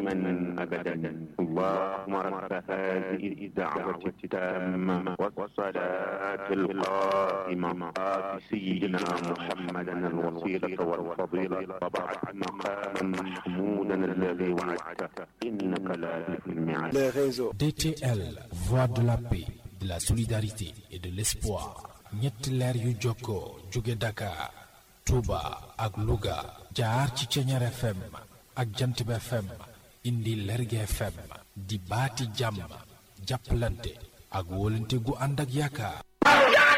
دائما أبدا اللهم رب هذه الدعوة التامة والصلاة القائمة آت سيدنا محمدا الوسيلة والفضيلة وبعث مقاما محمودا الذي وعدته إنك لا تخلف الميعاد. DTL, voix de la paix, de la solidarité et de l'espoir. ñetti leer yu jokkoo jóge Dakar, Touba ak Louga jaar ci Ceñeer FM ak Jantib FM indi Lergui FM di baati jàmm jàppalante ak wóolante gu ànd ak yaakaar.